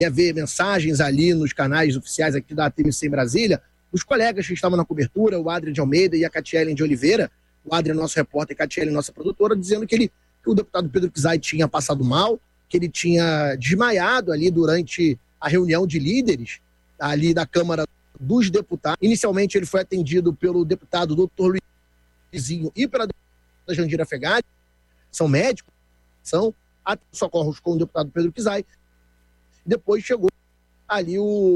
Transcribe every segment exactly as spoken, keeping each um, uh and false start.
ver mensagens ali nos canais oficiais aqui da T M C em Brasília, os colegas que estavam na cobertura, o Adrian de Almeida e a Catiele de Oliveira, o Adrian, nosso repórter, e a Catiele, nossa produtora, dizendo que, ele, que o deputado Pedro Kizai tinha passado mal, que ele tinha desmaiado ali durante a reunião de líderes ali da Câmara dos Deputados. Inicialmente ele foi atendido pelo deputado doutor Luizinho e pela deputada Jandira Fegatti, são médicos, são socorros com o deputado Pedro Kizai. Depois chegou ali o,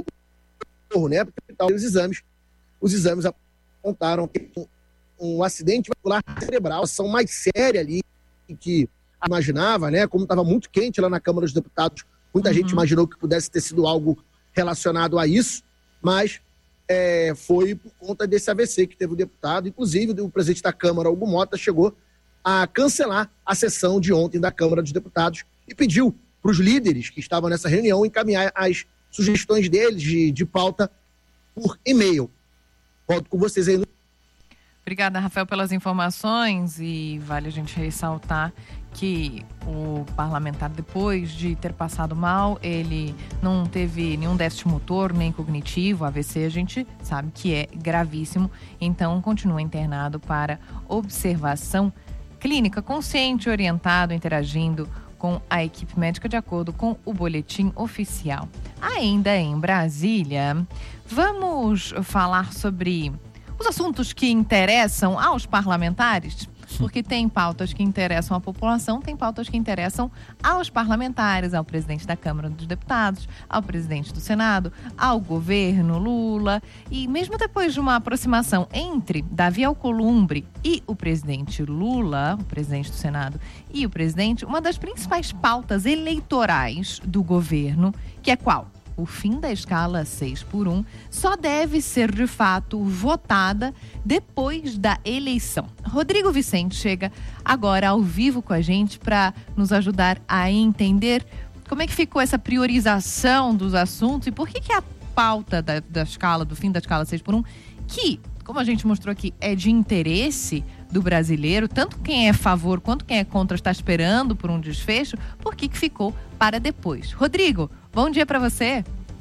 o né, porque os exames, os exames apontaram que um, um acidente vascular cerebral, ação mais séria ali que imaginava, né, como estava muito quente lá na Câmara dos Deputados, muita uhum. gente imaginou que pudesse ter sido algo relacionado a isso, mas é, foi por conta desse A V C que teve o deputado. Inclusive o presidente da Câmara, Hugo Mota, chegou a cancelar a sessão de ontem da Câmara dos Deputados e pediu para os líderes que estavam nessa reunião encaminhar as sugestões deles de, de pauta por e-mail. Volto com vocês aí. No... Obrigada, Rafael, pelas informações, e vale a gente ressaltar que o parlamentar, depois de ter passado mal, ele não teve nenhum déficit motor, nem cognitivo. A V C a gente sabe que é gravíssimo, então continua internado para observação clínica, consciente, orientado, interagindo com a equipe médica de acordo com o boletim oficial. Ainda em Brasília, vamos falar sobre os assuntos que interessam aos parlamentares, porque tem pautas que interessam à população, tem pautas que interessam aos parlamentares, ao presidente da Câmara dos Deputados, ao presidente do Senado, ao governo Lula. E mesmo depois de uma aproximação entre Davi Alcolumbre e o presidente Lula, o presidente do Senado e o presidente, uma das principais pautas eleitorais do governo, que é qual? O fim da escala seis por um, só deve ser de fato votada depois da eleição. Rodrigo Vicente chega agora ao vivo com a gente para nos ajudar a entender como é que ficou essa priorização dos assuntos e por que, que a pauta da, da escala, do fim da escala seis por um, que, como a gente mostrou aqui, é de interesse do brasileiro, tanto quem é a favor quanto quem é contra está esperando por um desfecho, por que que ficou para depois? Rodrigo, bom dia para você.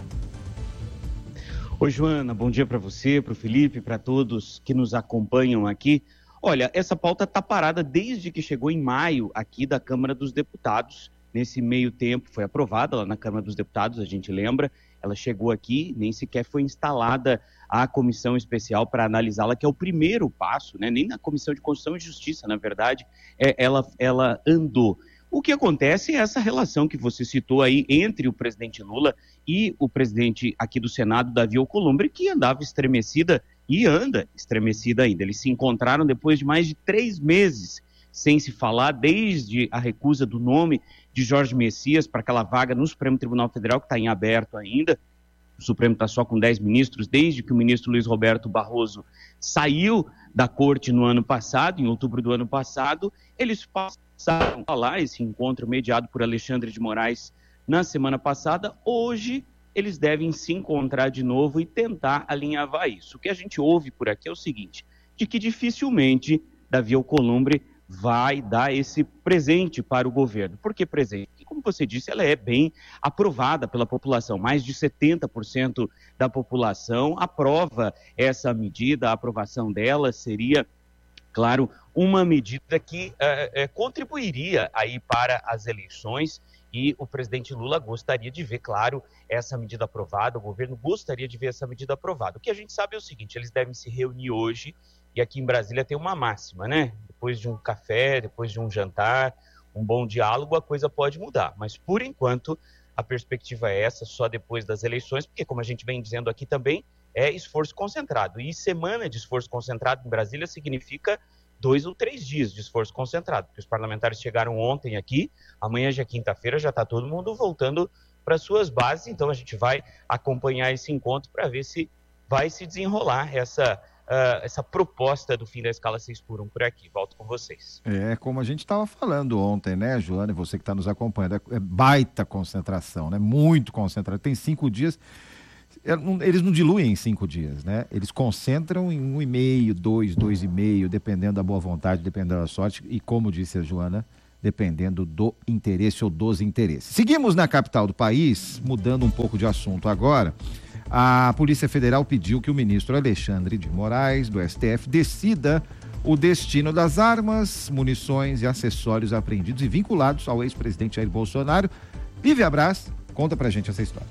Oi, Joana, bom dia para você, para o Felipe, para todos que nos acompanham aqui. Olha, essa pauta está parada desde que chegou em maio aqui da Câmara dos Deputados. Nesse meio tempo foi aprovada lá na Câmara dos Deputados, a gente lembra. Ela chegou aqui, nem sequer foi instalada a comissão especial para analisá-la, que é o primeiro passo, né? Nem na Comissão de Constituição e Justiça, na verdade, é, ela, ela andou. O que acontece é essa relação que você citou aí entre o presidente Lula e o presidente aqui do Senado, Davi Alcolumbre, que andava estremecida e anda estremecida ainda. Eles se encontraram depois de mais de três meses sem se falar, desde a recusa do nome de Jorge Messias para aquela vaga no Supremo Tribunal Federal, que está em aberto ainda. O Supremo está só com dez ministros, desde que o ministro Luiz Roberto Barroso saiu da corte no ano passado, em outubro do ano passado. Eles passaram a lá esse encontro mediado por Alexandre de Moraes na semana passada. Hoje eles devem se encontrar de novo e tentar alinhavar isso. O que a gente ouve por aqui é o seguinte, de que dificilmente Davi Alcolumbre vai dar esse presente para o governo. Por que presente? Porque, como você disse, ela é bem aprovada pela população. Mais de setenta por cento da população aprova essa medida. A aprovação dela seria, claro, uma medida que é, é, contribuiria aí para as eleições, e o presidente Lula gostaria de ver, claro, essa medida aprovada. O governo gostaria de ver essa medida aprovada. O que a gente sabe é o seguinte, eles devem se reunir hoje, e aqui em Brasília tem uma máxima, né? Depois de um café, depois de um jantar, um bom diálogo, a coisa pode mudar. Mas, por enquanto, a perspectiva é essa, só depois das eleições, porque, como a gente vem dizendo aqui também, é esforço concentrado. E semana de esforço concentrado em Brasília significa dois ou três dias de esforço concentrado, porque os parlamentares chegaram ontem aqui, amanhã já é quinta-feira, já está todo mundo voltando para suas bases, então a gente vai acompanhar esse encontro para ver se vai se desenrolar essa... Uh, essa proposta do fim da escala seis por um por aqui. Volto com vocês. É, como a gente estava falando ontem, né, Joana, e você que está nos acompanhando, é baita concentração, né, muito concentrado. Tem cinco dias, eles não diluem em cinco dias, né, eles concentram em um e meio, dois, dois e meio, dependendo da boa vontade, dependendo da sorte, e como disse a Joana, dependendo do interesse ou dos interesses. Seguimos na capital do país, mudando um pouco de assunto agora. A Polícia Federal pediu que o ministro Alexandre de Moraes, do S T F, decida o destino das armas, munições e acessórios apreendidos e vinculados ao ex-presidente Jair Bolsonaro. Lívia Braz, conta pra gente essa história.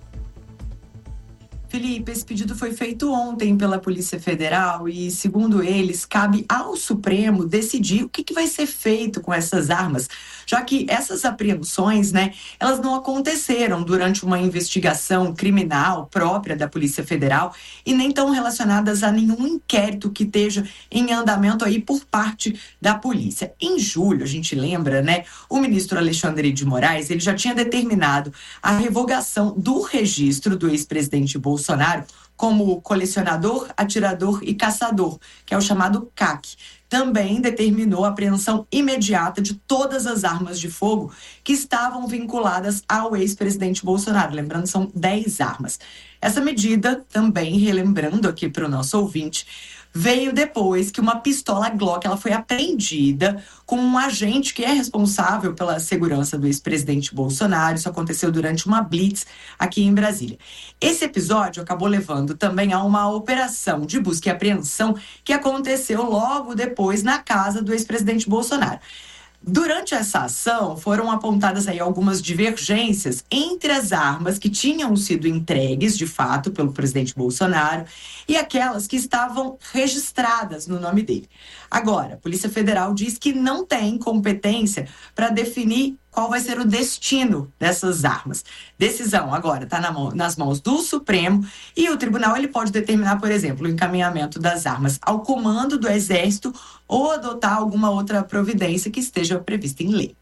Felipe, esse pedido foi feito ontem pela Polícia Federal e, segundo eles, cabe ao Supremo decidir o que, que vai ser feito com essas armas, já que essas apreensões, né, elas não aconteceram durante uma investigação criminal própria da Polícia Federal e nem estão relacionadas a nenhum inquérito que esteja em andamento aí por parte da polícia. Em julho, a gente lembra, né, o ministro Alexandre de Moraes, ele já tinha determinado a revogação do registro do ex-presidente Bolsonaro Bolsonaro como colecionador, atirador e caçador, que é o chamado C A C. Também determinou a apreensão imediata de todas as armas de fogo que estavam vinculadas ao ex-presidente Bolsonaro. Lembrando, são dez armas. Essa medida, também relembrando aqui para o nosso ouvinte, veio depois que uma pistola Glock ela foi apreendida com um agente que é responsável pela segurança do ex-presidente Bolsonaro. Isso aconteceu durante uma blitz aqui em Brasília. Esse episódio acabou levando também a uma operação de busca e apreensão que aconteceu logo depois na casa do ex-presidente Bolsonaro. Durante essa ação, foram apontadas aí algumas divergências entre as armas que tinham sido entregues, de fato, pelo presidente Bolsonaro e aquelas que estavam registradas no nome dele. Agora, a Polícia Federal diz que não tem competência para definir qual vai ser o destino dessas armas. Decisão agora está na mão, nas mãos do Supremo e o tribunal ele pode determinar, por exemplo, o encaminhamento das armas ao comando do Exército ou adotar alguma outra providência que esteja prevista em lei.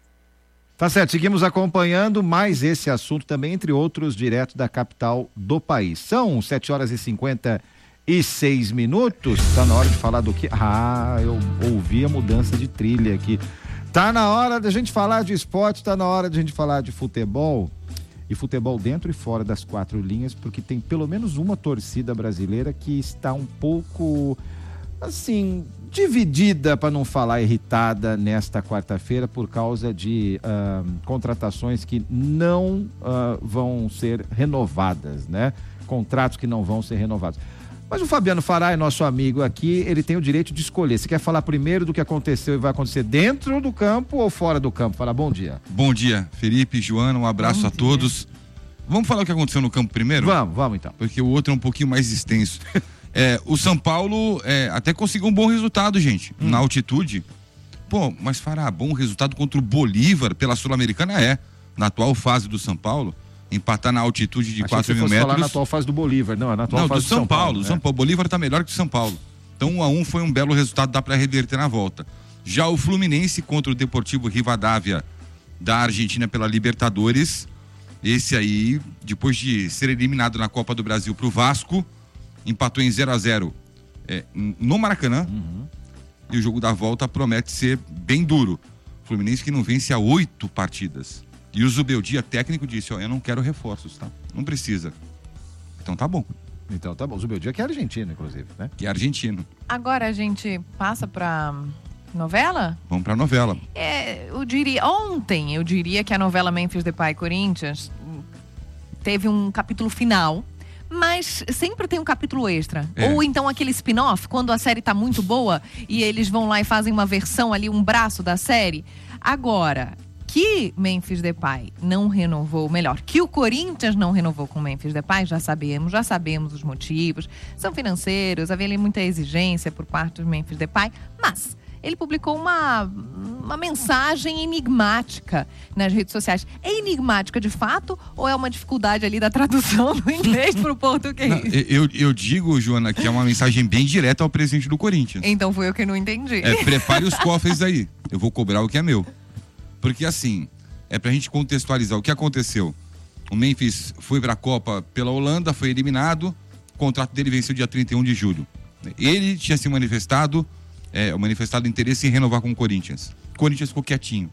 Tá certo, seguimos acompanhando mais esse assunto também, entre outros, direto da capital do país. São sete horas e cinquenta e seis minutos, tá na hora de falar do que? Ah, eu ouvi a mudança de trilha aqui. Tá na hora da gente falar de esporte, tá na hora de a gente falar de futebol. E futebol dentro e fora das quatro linhas, porque tem pelo menos uma torcida brasileira que está um pouco, assim, dividida, para não falar irritada, nesta quarta-feira por causa de uh, contratações que não uh, vão ser renovadas, né? Contratos que não vão ser renovados. Mas o Fabiano Farai, nosso amigo aqui, ele tem o direito de escolher. Você quer falar primeiro do que aconteceu e vai acontecer dentro do campo ou fora do campo? Fala bom dia. Bom dia, Felipe, Joana, um abraço bom a dia. Todos. Vamos falar o que aconteceu no campo primeiro? Vamos, vamos então. Porque o outro é um pouquinho mais extenso. é, o São Paulo é, até conseguiu um bom resultado, gente, hum. na altitude. Pô, mas fará bom resultado contra o Bolívar pela Sul-Americana? É. Na atual fase do São Paulo, empatar na altitude de quatro mil metros. Falar na atual fase do Bolívar, não, é na atual não, fase do São, São Paulo. Paulo, né? São Paulo. Bolívar tá melhor que o São Paulo. Então, um a um foi um belo resultado, dá para reverter na volta. Já o Fluminense contra o Deportivo Rivadavia da Argentina pela Libertadores, esse aí, depois de ser eliminado na Copa do Brasil pro Vasco, empatou em zero a zero é, no Maracanã. Uhum. E o jogo da volta promete ser bem duro. Fluminense que não vence há oito partidas. E o Zubeldia, técnico, disse, ó, eu não quero reforços, tá? Não precisa. Então tá bom. Então tá bom. O Zubeldia que é argentino, inclusive, né? Que é argentino. Agora a gente passa pra novela? Vamos pra novela. É, eu diria, ontem eu diria que a novela Memphis Depay Corinthians teve um capítulo final, mas sempre tem um capítulo extra. É. Ou então aquele spin-off, quando a série tá muito boa e eles vão lá e fazem uma versão ali, um braço da série. Agora, que Memphis Depay não renovou, melhor, que o Corinthians não renovou com Memphis Depay, já sabemos, já sabemos os motivos, são financeiros, havia ali muita exigência por parte do Memphis Depay, mas ele publicou uma, uma mensagem enigmática nas redes sociais. É enigmática de fato ou é uma dificuldade ali da tradução do inglês para o português? Não, eu, eu digo, Joana, que é uma mensagem bem direta ao presidente do Corinthians. Então foi eu que não entendi. É, prepare os cofres aí, eu vou cobrar o que é meu. Porque assim, é pra gente contextualizar o que aconteceu. O Memphis foi pra Copa pela Holanda, foi eliminado, o contrato dele venceu dia trinta e um de julho. Ele tinha se manifestado, é, manifestado interesse em renovar com o Corinthians. O Corinthians ficou quietinho.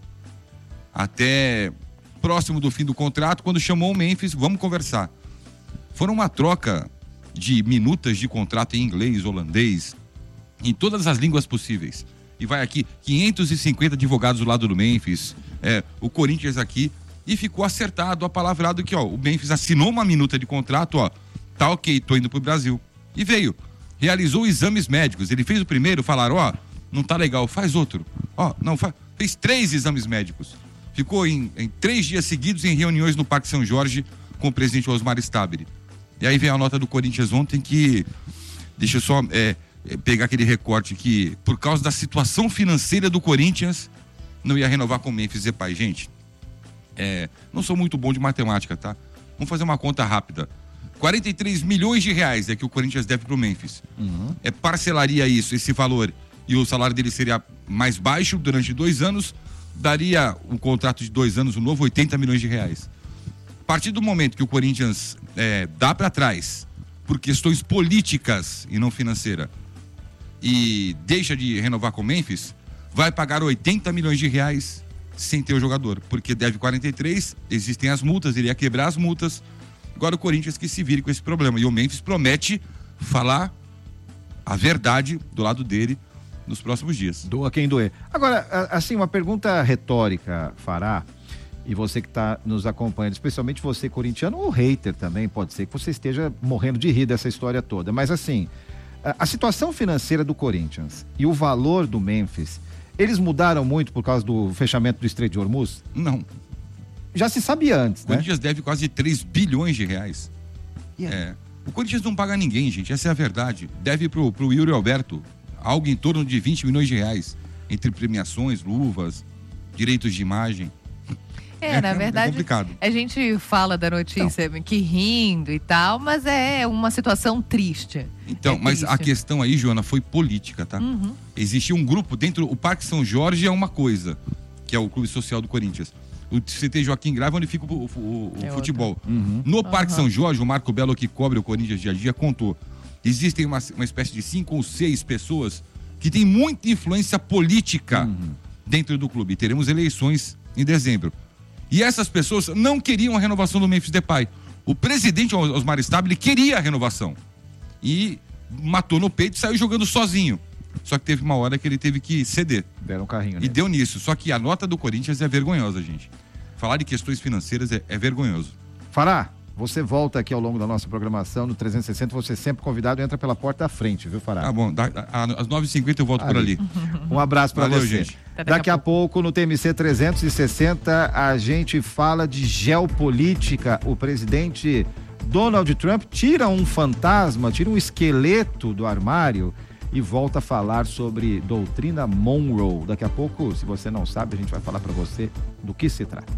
Até próximo do fim do contrato, quando chamou o Memphis, vamos conversar. Foram uma troca de minutas de contrato em inglês, holandês, em todas as línguas possíveis. e vai aqui quinhentos e cinquenta advogados do lado do Memphis, é, o Corinthians aqui, e ficou acertado, apalavrado que, ó, o Memphis assinou uma minuta de contrato, ó, tá ok, tô indo pro Brasil. E veio, realizou exames médicos, ele fez o primeiro, falaram, ó, não tá legal, faz outro. Ó, não, faz, fez três exames médicos. Ficou em, em três dias seguidos em reuniões no Parque São Jorge com o presidente Osmar Stabile. E aí vem a nota do Corinthians ontem que, deixa eu só é, pegar aquele recorte que, por causa da situação financeira do Corinthians, não ia renovar com o Memphis Depay. Gente, é, não sou muito bom de matemática, tá? Vamos fazer uma conta rápida. quarenta e três milhões de reais é que o Corinthians deve pro Memphis. Uhum. É, parcelaria isso, esse valor, e o salário dele seria mais baixo durante dois anos, daria um contrato de dois anos, um novo oitenta milhões de reais. A partir do momento que o Corinthians é, dá para trás por questões políticas e não financeira e deixa de renovar com o Memphis, vai pagar oitenta milhões de reais sem ter o jogador, porque deve quarenta e três, existem as multas, ele ia quebrar as multas. Agora o Corinthians que se vire com esse problema, e o Memphis promete falar a verdade do lado dele nos próximos dias. Doa quem doer. Agora, assim, uma pergunta retórica, Fará, e você que está nos acompanhando, especialmente você corintiano ou hater também, pode ser que você esteja morrendo de rir dessa história toda, mas assim, a, a situação financeira do Corinthians e o valor do Memphis, eles mudaram muito por causa do fechamento do Estreito de Hormuz? Não. Já se sabia antes, o né? O Corinthians deve quase três bilhões de reais. Yeah. É. O Corinthians não paga ninguém, gente, essa é a verdade. Deve pro, pro Yuri Alberto algo em torno de vinte milhões de reais, entre premiações, luvas, direitos de imagem. É, é na verdade, é complicado. A gente fala da notícia então, que rindo e tal, mas é uma situação triste. Então, é mas triste. A questão aí, Joana, foi política, tá? Uhum. Existia um grupo dentro, o Parque São Jorge é uma coisa, que é o Clube Social do Corinthians. O C T Joaquim Grava, onde fica o, o, o, o é futebol. Uhum. No Parque uhum. São Jorge, o Marco Belo, que cobre o Corinthians dia a dia, contou. Existem uma, uma espécie de cinco ou seis pessoas que têm muita influência política uhum. dentro do clube. Teremos eleições em dezembro. E essas pessoas não queriam a renovação do Memphis Depay. O presidente Osmar Stabile queria a renovação. E matou no peito e saiu jogando sozinho. Só que teve uma hora que ele teve que ceder. Deram um carrinho, né? E deu nisso. Só que a nota do Corinthians é vergonhosa, gente. Falar de questões financeiras é, é vergonhoso. Fará, você volta aqui ao longo da nossa programação no trezentos e sessenta, você é sempre convidado, entra pela porta da frente, viu, Fará? Tá bom, da, a, às nove e cinquenta eu volto ali. por ali. Um abraço pra Valeu, você. Gente. Daqui, Daqui a pouco. pouco no T M C trezentos e sessenta a gente fala de geopolítica. O presidente Donald Trump tira um fantasma, tira um esqueleto do armário e volta a falar sobre doutrina Monroe. Daqui a pouco, se você não sabe, a gente vai falar para você do que se trata.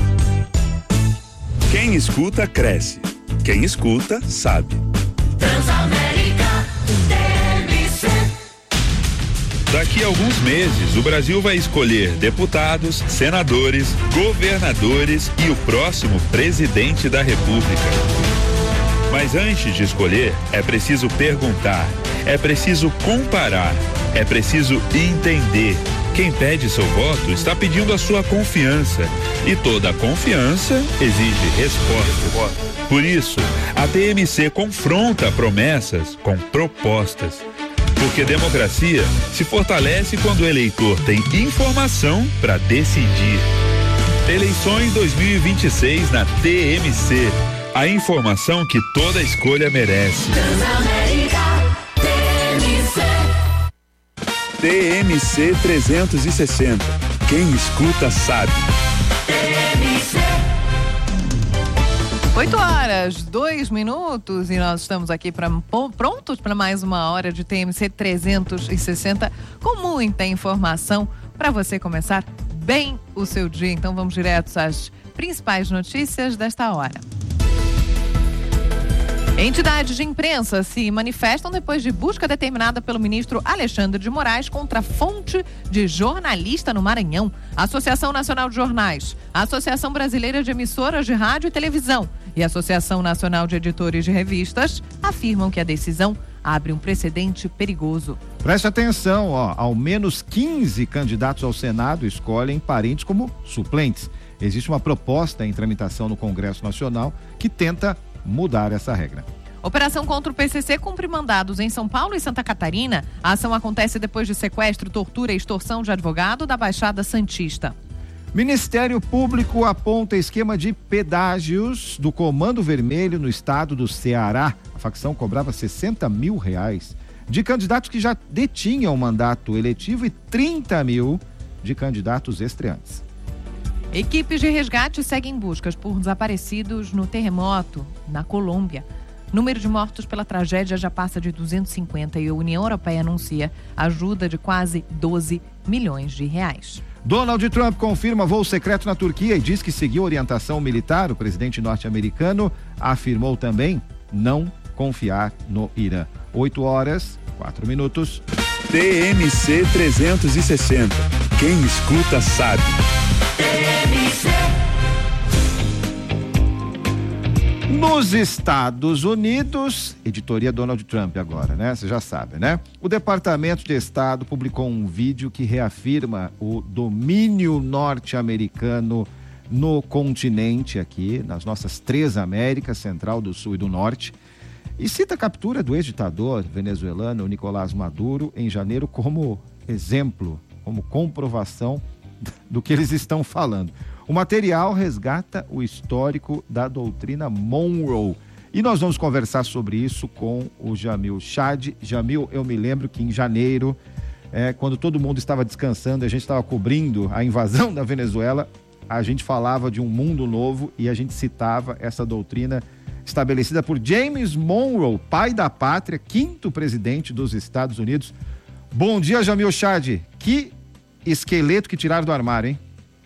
Quem escuta, cresce. Quem escuta, sabe. Transamérica T M C. Daqui a alguns meses, o Brasil vai escolher deputados, senadores, governadores e o próximo presidente da República. Mas antes de escolher, é preciso perguntar, é preciso comparar, é preciso entender. Quem pede seu voto está pedindo a sua confiança. E toda confiança exige resposta. Por isso, a T M C confronta promessas com propostas. Porque democracia se fortalece quando o eleitor tem informação para decidir. Eleições dois mil e vinte e seis na T M C. A informação que toda escolha merece. T M C trezentos e sessenta. Quem escuta sabe. oito horas, dois minutos e nós estamos aqui pra, prontos para mais uma hora de T M C trezentos e sessenta com muita informação para você começar bem o seu dia. Então vamos direto às principais notícias desta hora. Entidades de imprensa se manifestam depois de busca determinada pelo ministro Alexandre de Moraes contra fonte de jornalista no Maranhão. A Associação Nacional de Jornais, a Associação Brasileira de Emissoras de Rádio e Televisão e a Associação Nacional de Editores de Revistas afirmam que a decisão abre um precedente perigoso. Preste atenção, ó, ao menos quinze candidatos ao Senado escolhem parentes como suplentes. Existe uma proposta em tramitação no Congresso Nacional que tenta mudar essa regra. Operação contra o P C C cumpre mandados em São Paulo e Santa Catarina. A ação acontece depois de sequestro, tortura e extorsão de advogado da Baixada Santista. Ministério Público aponta esquema de pedágios do Comando Vermelho no estado do Ceará. A facção cobrava sessenta mil reais de candidatos que já detinham mandato eletivo e trinta mil de candidatos estreantes. Equipes de resgate seguem buscas por desaparecidos no terremoto na Colômbia. Número de mortos pela tragédia já passa de duzentos e cinquenta e a União Europeia anuncia ajuda de quase doze milhões de reais. Donald Trump confirma voo secreto na Turquia e diz que seguiu orientação militar. O presidente norte-americano afirmou também não confiar no Irã. oito horas, quatro minutos. T M C trezentos e sessenta. Quem escuta sabe. T M C. Nos Estados Unidos, editoria Donald Trump agora, né? Você já sabe, né? O Departamento de Estado publicou um vídeo que reafirma o domínio norte-americano no continente aqui, nas nossas três Américas, Central, do Sul e do Norte, e cita a captura do ex-ditador venezuelano Nicolás Maduro em janeiro como exemplo, como comprovação do que eles estão falando. O material resgata o histórico da doutrina Monroe. E nós vamos conversar sobre isso com o Jamil Chad. Jamil, eu me lembro que em janeiro, é, quando todo mundo estava descansando, a gente estava cobrindo a invasão da Venezuela, a gente falava de um mundo novo e a gente citava essa doutrina estabelecida por James Monroe, pai da pátria, quinto presidente dos Estados Unidos. Bom dia, Jamil Chad. Que esqueleto que tiraram do armário, hein?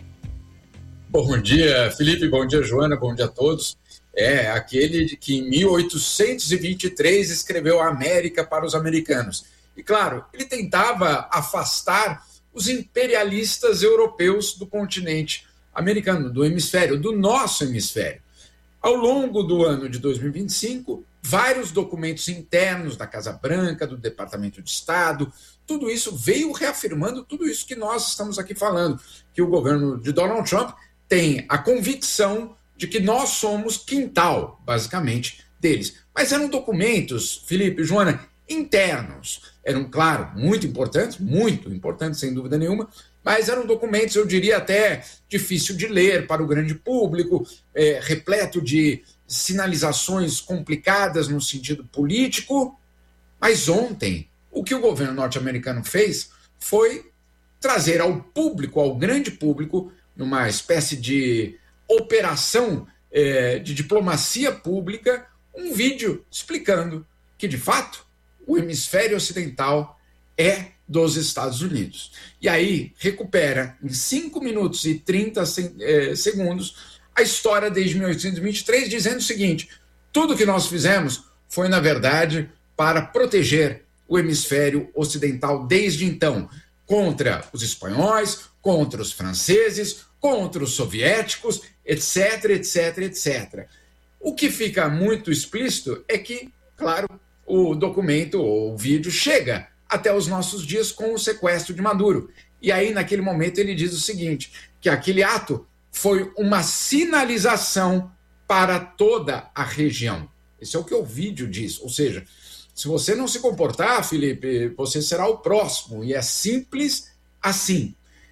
Bom dia, Felipe, bom dia, Joana, bom dia a todos. É aquele de que em mil oitocentos e vinte e três escreveu a América para os americanos. E claro, ele tentava afastar os imperialistas europeus do continente americano, do hemisfério, do nosso hemisfério. Ao longo do ano de dois mil e vinte e cinco, vários documentos internos da Casa Branca, do Departamento de Estado, tudo isso veio reafirmando tudo isso que nós estamos aqui falando, que o governo de Donald Trump tem a convicção de que nós somos quintal, basicamente, deles. Mas eram documentos, Felipe e Joana, internos. Eram, claro, muito importantes, muito importantes, sem dúvida nenhuma, mas eram documentos, eu diria até difícil de ler para o grande público, é, repleto de sinalizações complicadas no sentido político. Mas ontem, o que o governo norte-americano fez foi trazer ao público, ao grande público, numa espécie de operação é, de diplomacia pública, um vídeo explicando que, de fato, o hemisfério ocidental é dos Estados Unidos. E aí recupera em cinco minutos e trinta é, segundos a história desde mil oitocentos e vinte e três, dizendo o seguinte: tudo que nós fizemos foi, na verdade, para proteger o hemisfério ocidental desde então, contra os espanhóis, contra os franceses, contra os soviéticos, etc, etc, etcétera. O que fica muito explícito é que, claro, o documento ou o vídeo chega até os nossos dias com o sequestro de Maduro. E aí, naquele momento, ele diz o seguinte, que aquele ato foi uma sinalização para toda a região. Esse é o que o vídeo diz. Ou seja, se você não se comportar, Felipe, você será o próximo. E é simples assim.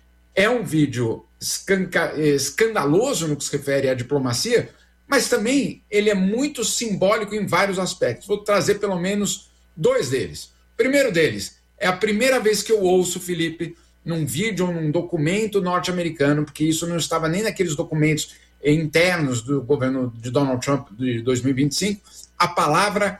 É um vídeo escanca- escandaloso no que se refere à diplomacia, mas também ele é muito simbólico em vários aspectos. Vou trazer pelo menos dois deles. O primeiro deles, é a primeira vez que eu ouço, Felipe, num vídeo ou num documento norte-americano, porque isso não estava nem naqueles documentos internos do governo de Donald Trump de dois mil e vinte e cinco, a palavra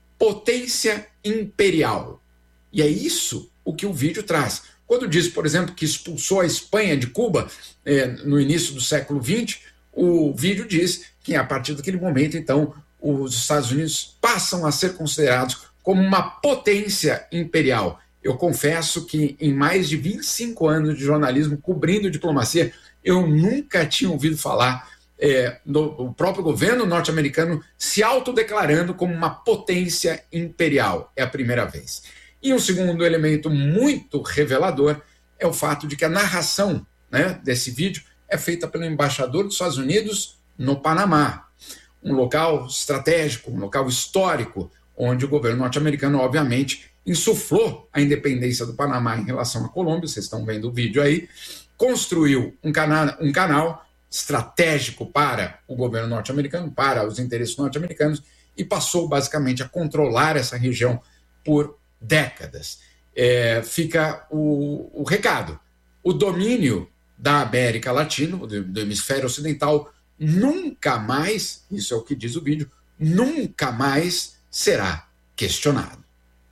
potência imperial. E é isso o que o vídeo traz. Quando diz, por exemplo, que expulsou a Espanha de Cuba eh, no início do século vinte, o vídeo diz que a partir daquele momento, então, os Estados Unidos passam a ser considerados como uma potência imperial. Eu confesso que em mais de vinte e cinco anos de jornalismo cobrindo diplomacia, eu nunca tinha ouvido falar é, do próprio governo norte-americano se autodeclarando como uma potência imperial. É a primeira vez. E um segundo elemento muito revelador é o fato de que a narração, né, desse vídeo é feita pelo embaixador dos Estados Unidos no Panamá. um local estratégico, um local histórico, onde o governo norte-americano, obviamente, insuflou a independência do Panamá em relação à Colômbia, vocês estão vendo o vídeo aí, construiu um canal, um canal estratégico para o governo norte-americano, para os interesses norte-americanos, e passou basicamente a controlar essa região por décadas. É, fica o, o recado. O domínio da América Latina, do, do hemisfério ocidental, nunca mais, isso é o que diz o vídeo, nunca mais será questionado.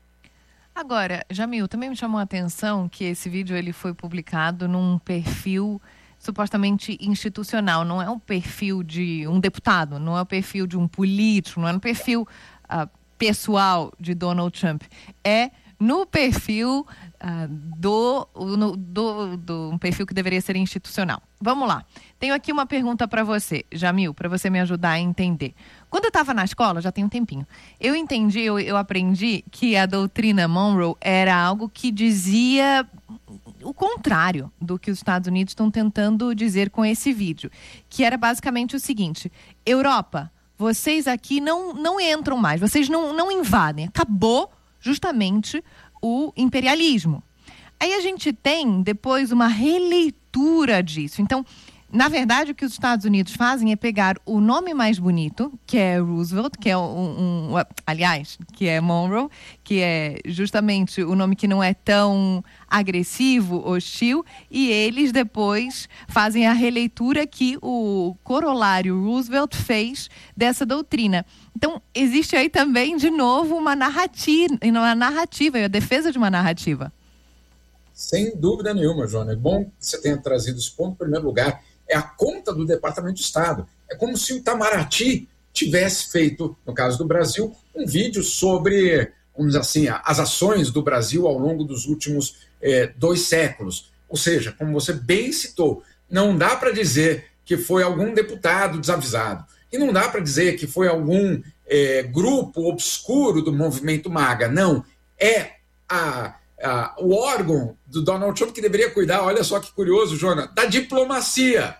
Agora, Jamil, também me chamou a atenção que esse vídeo ele foi publicado num perfil supostamente institucional, não é um perfil de um deputado, não é o perfil de um político, não é um perfil uh, pessoal de Donald Trump, é no perfil uh, do, no, do, do um perfil que deveria ser institucional. Vamos lá. Tenho aqui uma pergunta para você, Jamil, para você me ajudar a entender. Quando eu estava na escola, já tem um tempinho, eu entendi, eu, eu aprendi que a doutrina Monroe era algo que dizia o contrário do que os Estados Unidos estão tentando dizer com esse vídeo, que era basicamente o seguinte: Europa, vocês aqui não, não entram mais, vocês não, não invadem, acabou justamente o imperialismo. Aí a gente tem depois uma releitura disso. Então, na verdade, o que os Estados Unidos fazem é pegar o nome mais bonito, que é Roosevelt, que é um, um, um aliás, que é Monroe, que é justamente o nome que não é tão agressivo, hostil, e eles depois fazem a releitura que o corolário Roosevelt fez dessa doutrina. Então, existe aí também, de novo, uma narrativa, uma narrativa, a defesa de uma narrativa. Sem dúvida nenhuma, Joana. É bom que você tenha trazido esse ponto em primeiro lugar. É a conta do Departamento de Estado. É como se o Itamaraty tivesse feito, no caso do Brasil, um vídeo sobre, vamos dizer assim, as ações do Brasil ao longo dos últimos é, dois séculos. Ou seja, como você bem citou, não dá para dizer que foi algum deputado desavisado. E não dá para dizer que foi algum é, grupo obscuro do movimento MAGA. Não, é a... Uh, o órgão do Donald Trump que deveria cuidar, olha só que curioso, Jonas, da diplomacia.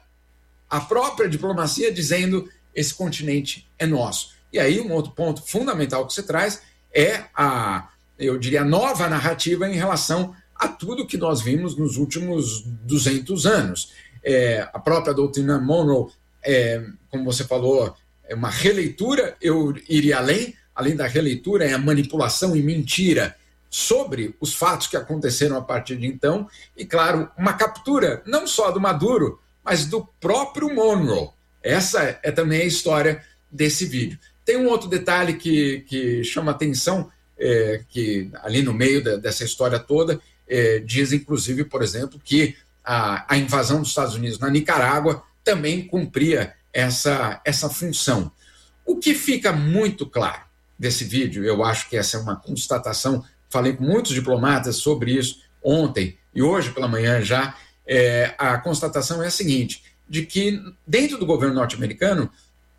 A própria diplomacia dizendo: esse continente é nosso. E aí um outro ponto fundamental que você traz é a, eu diria, a nova narrativa em relação a tudo que nós vimos nos últimos duzentos anos. É, a própria doutrina Monroe, é, como você falou, é uma releitura, eu iria além, além da releitura é a manipulação e mentira sobre os fatos que aconteceram a partir de então, e claro, uma captura não só do Maduro, mas do próprio Monroe. Essa é também a história desse vídeo. Tem um outro detalhe que, que chama atenção, é, que ali no meio da, dessa história toda, é, diz inclusive, por exemplo, que a, a invasão dos Estados Unidos na Nicarágua também cumpria essa, essa função. O que fica muito claro desse vídeo, eu acho que essa é uma constatação. Falei com muitos diplomatas sobre isso ontem e hoje pela manhã já. É, a constatação é a seguinte, de que dentro do governo norte-americano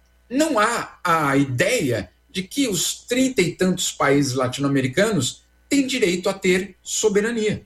não há a ideia de que os trinta e tantos países latino-americanos têm direito a ter soberania.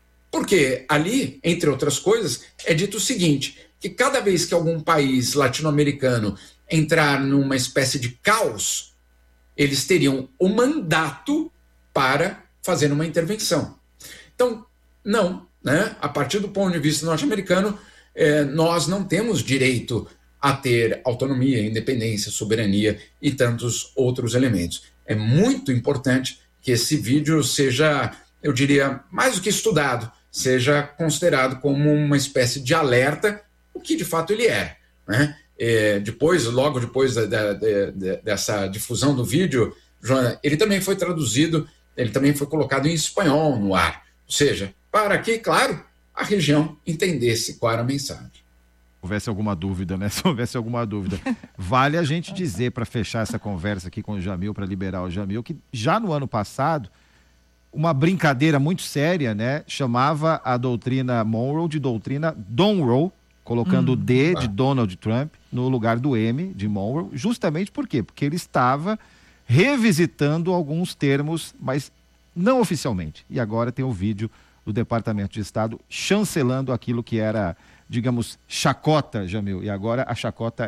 Porque ali, entre outras coisas, é dito o seguinte, que cada vez que algum país latino-americano entrar numa espécie de caos, eles teriam o mandato para fazer uma intervenção. Então, não, né? A partir do ponto de vista norte-americano, eh, nós não temos direito a ter autonomia, independência, soberania e tantos outros elementos. É muito importante que esse vídeo seja, eu diria, mais do que estudado, seja considerado como uma espécie de alerta, o que de fato ele é, né? Eh, depois, logo depois da, da, da, dessa difusão do vídeo, Joana, ele também foi traduzido, ele também foi colocado em espanhol no ar. Ou seja, para que, claro, a região entendesse qual era a mensagem. Se houvesse alguma dúvida, né? Se houvesse alguma dúvida. Vale a gente dizer, para fechar essa conversa aqui com o Jamil, para liberar o Jamil, que já no ano passado, uma brincadeira muito séria, né? Chamava a doutrina Monroe de doutrina Donroe, colocando hum, o D de Donald Trump no lugar do M de Monroe. Justamente por quê? Porque ele estava revisitando alguns termos, mas não oficialmente. E agora tem o vídeo do Departamento de Estado chancelando aquilo que era, digamos, chacota, Jamil. E agora a chacota é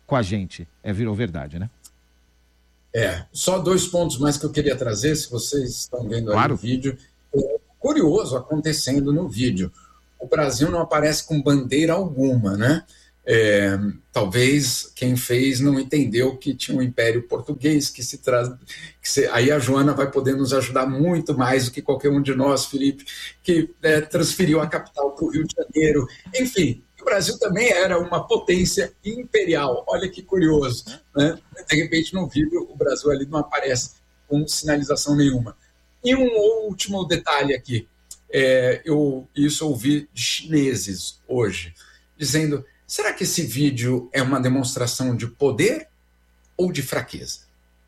com a gente. É, virou verdade, né? É, só dois pontos mais que eu queria trazer, se vocês estão vendo aí Claro. o vídeo. É curioso acontecendo no vídeo. O Brasil não aparece com bandeira alguma, né? É, talvez quem fez não entendeu que tinha um império português que se traz. Que se, aí a Joana vai poder nos ajudar muito mais do que qualquer um de nós, Felipe, que é, transferiu a capital para o Rio de Janeiro. Enfim, o Brasil também era uma potência imperial. Olha que curioso, né? De repente, no vídeo, o Brasil ali não aparece com sinalização nenhuma. E um último detalhe aqui. É, eu isso eu ouvi de chineses hoje, dizendo: será que esse vídeo é uma demonstração de poder ou de fraqueza?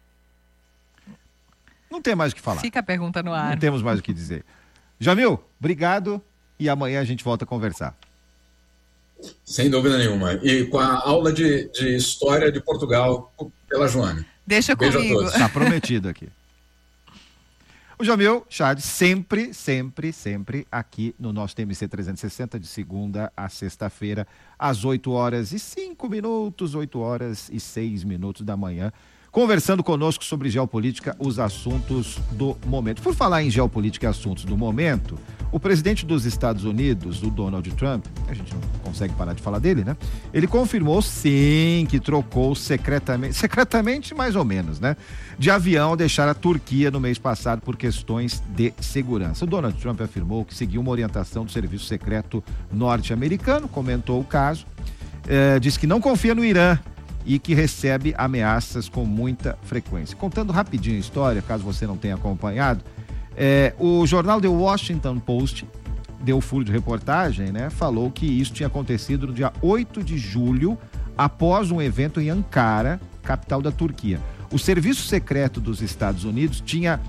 Não tem mais o que falar. Fica a pergunta no ar. Não temos mais o que dizer. Jamil, obrigado e amanhã a gente volta a conversar. Sem dúvida nenhuma. E com a aula de, de História de Portugal pela Joana. Deixa Beijo comigo. Está prometido aqui. O Jamil Chad sempre, sempre, sempre aqui no nosso T M C trezentos e sessenta, de segunda a sexta-feira, às oito horas e cinco minutos, oito horas e seis minutos da manhã, conversando conosco sobre geopolítica, os assuntos do momento. Por falar em geopolítica e assuntos do momento, o presidente dos Estados Unidos, o Donald Trump, a gente não consegue parar de falar dele, né? Ele confirmou, sim, que trocou secretamente, secretamente mais ou menos, né? De avião ao deixar a Turquia no mês passado por questões de segurança. O Donald Trump afirmou que seguiu uma orientação do Serviço Secreto norte-americano, comentou o caso, eh, disse que não confia no Irã e que recebe ameaças com muita frequência. Contando rapidinho a história, caso você não tenha acompanhado, É, o jornal The Washington Post deu furo de reportagem, né? Falou que isso tinha acontecido no dia oito de julho, após um evento em Ankara, capital da Turquia. O Serviço Secreto dos Estados Unidos tinha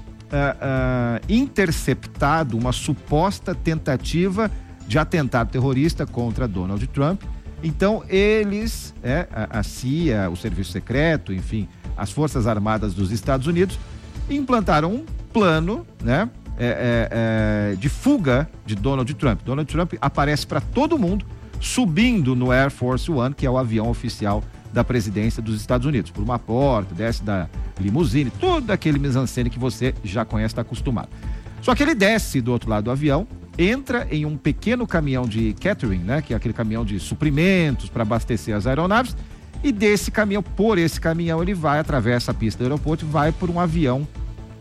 uh, uh, interceptado uma suposta tentativa de atentado terrorista contra Donald Trump. Então, eles, é, a, a C I A, o Serviço Secreto, enfim, as Forças Armadas dos Estados Unidos, implantaram um plano, né, é, é, é, de fuga de Donald Trump. Donald Trump aparece para todo mundo subindo no Air Force One, que é o avião oficial da presidência dos Estados Unidos, por uma porta, desce da limusine, todo aquele mise-en-scène que você já conhece, está acostumado. Só que ele desce do outro lado do avião, entra em um pequeno caminhão de catering, né, que é aquele caminhão de suprimentos para abastecer as aeronaves, e desse caminhão, por esse caminhão, ele vai, atravessa a pista do aeroporto e vai por um avião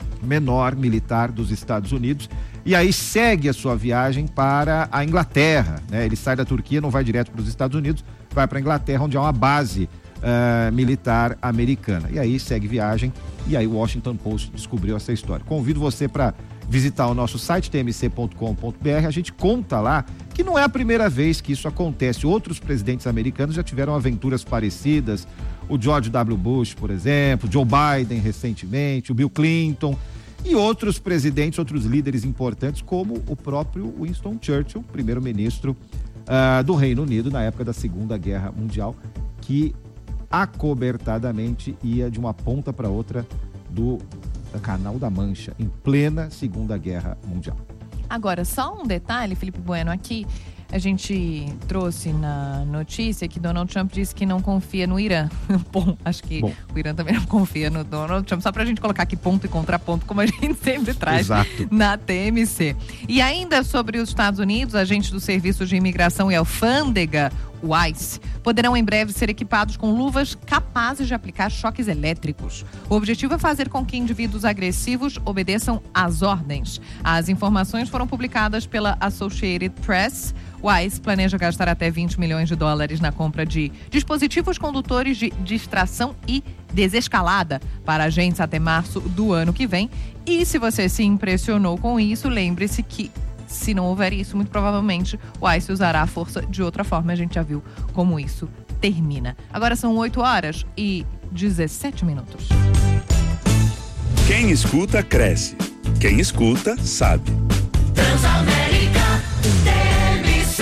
menor militar dos Estados Unidos, e aí segue a sua viagem para a Inglaterra, né? Ele sai da Turquia, não vai direto para os Estados Unidos, vai para a Inglaterra, onde há uma base uh, militar americana, e aí segue viagem, e aí o Washington Post descobriu essa história. Convido você para visitar o nosso site t m c ponto com ponto b r, a gente conta lá que não é a primeira vez que isso acontece. Outros presidentes americanos já tiveram aventuras parecidas, o George W. Bush, por exemplo, Joe Biden recentemente, o Bill Clinton e outros presidentes, outros líderes importantes, como o próprio Winston Churchill, primeiro-ministro uh, do Reino Unido na época da Segunda Guerra Mundial, que acobertadamente ia de uma ponta para outra do Canal da Mancha, em plena Segunda Guerra Mundial. Agora, só um detalhe, Felipe Bueno, aqui a gente trouxe na notícia que Donald Trump disse que não confia no Irã. Bom, acho que Bom. o Irã também não confia no Donald Trump, só pra gente colocar aqui ponto e contraponto, como a gente sempre traz Exato. na T M C. E ainda sobre os Estados Unidos, agentes do Serviço de Imigração e Alfândega, o ICE, poderão em breve ser equipados com luvas capazes de aplicar choques elétricos. O objetivo é fazer com que indivíduos agressivos obedeçam às ordens. As informações foram publicadas pela Associated Press. O ICE planeja gastar até vinte milhões de dólares na compra de dispositivos condutores de distração e desescalada para agentes até março do ano que vem. E se você se impressionou com isso, lembre-se que se não houver isso, muito provavelmente o ICE usará a força de outra forma. A gente já viu como isso termina. Agora são oito horas e dezessete minutos. Quem escuta, cresce. Quem escuta, sabe. Transamérica T M C.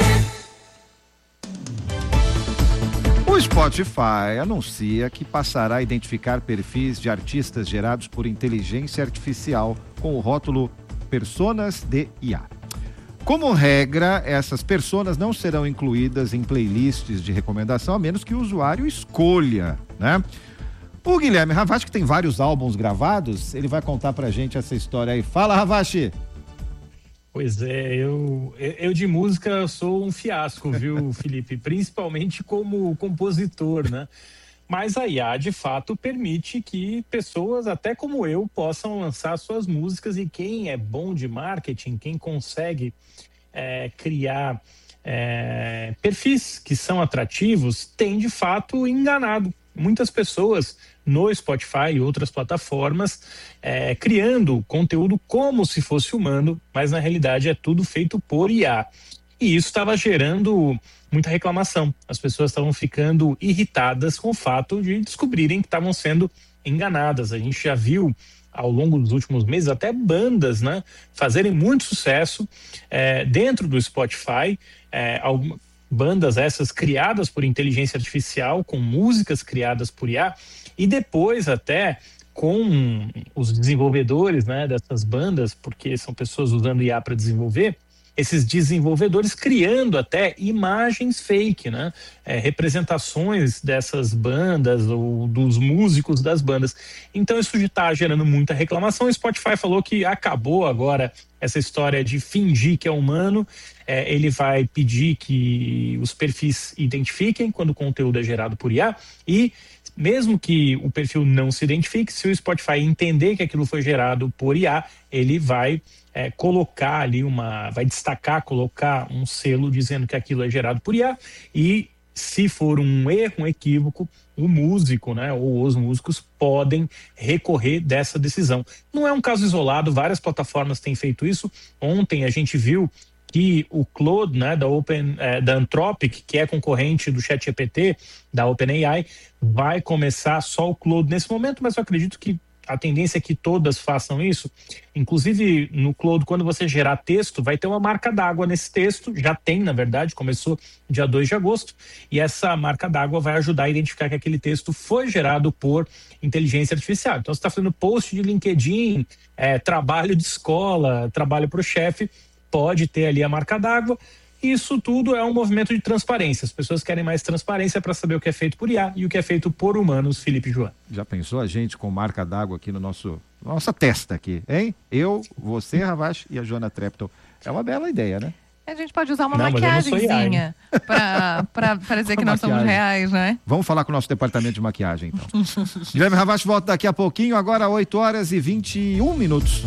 O Spotify anuncia que passará a identificar perfis de artistas gerados por inteligência artificial com o rótulo Personas de I A. Como regra, essas personas não serão incluídas em playlists de recomendação, a menos que o usuário escolha, né? O Guilherme Ravache, que tem vários álbuns gravados, ele vai contar pra gente essa história aí. Fala, Ravache! Pois é, eu, eu de música sou um fiasco, viu, Felipe? Principalmente como compositor, né? Mas a I A, de fato, permite que pessoas, até como eu, possam lançar suas músicas, e quem é bom de marketing, quem consegue é, criar é, perfis que são atrativos, tem, de fato, enganado muitas pessoas no Spotify e outras plataformas, é, criando conteúdo como se fosse humano, mas na realidade é tudo feito por I A. E isso estava gerando muita reclamação. As pessoas estavam ficando irritadas com o fato de descobrirem que estavam sendo enganadas. A gente já viu ao longo dos últimos meses até bandas, né, fazerem muito sucesso é, dentro do Spotify, é, algumas bandas essas criadas por inteligência artificial, com músicas criadas por I A, e depois até com os desenvolvedores, né, dessas bandas, porque são pessoas usando I A para desenvolver, esses desenvolvedores criando até imagens fake, né? É, representações dessas bandas ou dos músicos das bandas. Então isso está gerando muita reclamação. O Spotify falou que acabou agora essa história de fingir que é humano. É, ele vai pedir que os perfis identifiquem quando o conteúdo é gerado por I A, e mesmo que o perfil não se identifique, se o Spotify entender que aquilo foi gerado por I A, ele vai é, colocar ali uma, vai destacar, colocar um selo dizendo que aquilo é gerado por I A, e se for um erro, um equívoco, o músico, né, ou os músicos podem recorrer dessa decisão. Não é um caso isolado, várias plataformas têm feito isso. Ontem a gente viu que o Claude, né, da, Open, eh, da Anthropic, que é concorrente do ChatGPT, da OpenAI, vai começar só o Claude nesse momento, mas eu acredito que a tendência é que todas façam isso. Inclusive, no Claude, quando você gerar texto, vai ter uma marca d'água nesse texto, já tem, na verdade, começou dia dois de agosto, e essa marca d'água vai ajudar a identificar que aquele texto foi gerado por inteligência artificial. Então, você está fazendo post de LinkedIn, é, trabalho de escola, trabalho para o chefe, pode ter ali a marca d'água. Isso tudo é um movimento de transparência. As pessoas querem mais transparência para saber o que é feito por I A e o que é feito por humanos, Felipe e Joana. Já pensou a gente com marca d'água aqui no nosso nossa testa aqui, hein? Eu, você, Ravache, e a Joana Trepton. É uma bela ideia, né? A gente pode usar uma Não, maquiagemzinha para dizer que nós somos reais, né? Vamos falar com o nosso departamento de maquiagem, então. Guilherme Ravache volta daqui a pouquinho, agora oito horas e vinte e um minutos.